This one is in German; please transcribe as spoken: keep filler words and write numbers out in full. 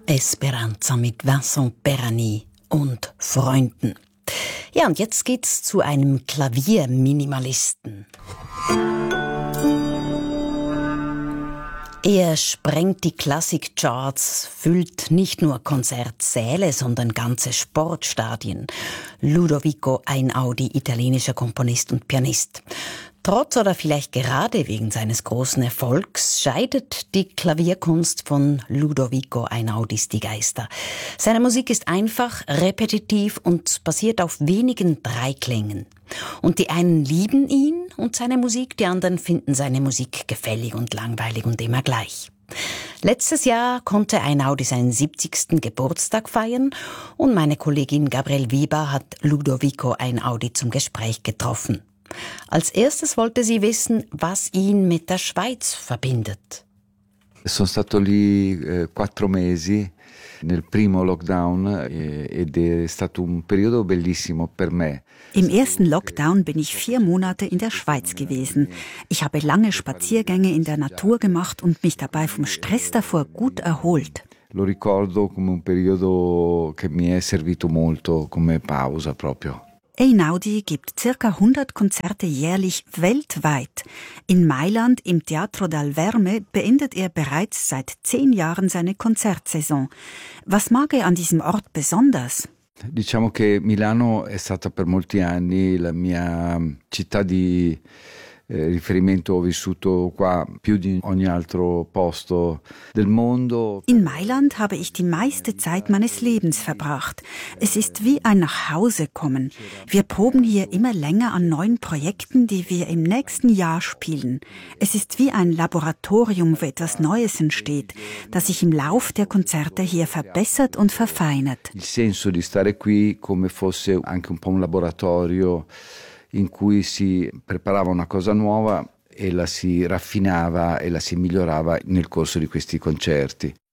Esperanza mit Vincent Perani und Freunden. Ja, und jetzt geht's zu einem Klavierminimalisten. Er sprengt die Klassikcharts, füllt nicht nur Konzertsäle, sondern ganze Sportstadien. Ludovico Einaudi, italienischer Komponist und Pianist. Trotz oder vielleicht gerade wegen seines großen Erfolgs scheidet die Klavierkunst von Ludovico Einaudis die Geister. Seine Musik ist einfach, repetitiv und basiert auf wenigen Dreiklängen. Und die einen lieben ihn und seine Musik, die anderen finden seine Musik gefällig und langweilig und immer gleich. Letztes Jahr konnte Einaudi seinen siebzigsten Geburtstag feiern und meine Kollegin Gabrielle Weber hat Ludovico Einaudi zum Gespräch getroffen. Als erstes wollte sie wissen, was ihn mit der Schweiz verbindet. Sono stato lì eh, quattro mesi nel primo lockdown eh, ed è stato un periodo bellissimo per me. Im ersten Lockdown bin ich vier Monate in der Schweiz gewesen. Ich habe lange Spaziergänge in der Natur gemacht und mich dabei vom Stress davor gut erholt. Lo ricordo come un periodo che mi è servito molto come pausa proprio. Einaudi gibt circa hundert Konzerte jährlich weltweit. In Mailand im Teatro dal Verme beendet er bereits seit zehn Jahren seine Konzertsaison. Was mag er an diesem Ort besonders? Diciamo che Milano è stata per molti anni la mia città di eh, riferimento. Ho vissuto qua più di ogni altro posto del mondo. In Mailand habe ich die meiste Zeit meines Lebens verbracht. Es ist wie ein Nachhausekommen. Wir proben hier immer länger an neuen Projekten, die wir im nächsten Jahr spielen. Es ist wie ein Laboratorium, wo etwas Neues entsteht, das sich im Lauf der Konzerte hier verbessert und verfeinert. Il senso di stare qui come fosse anche un po' un laboratorio in cui si preparava una cosa nuova e la si raffinava e la si migliorava nel corso di questi concerti.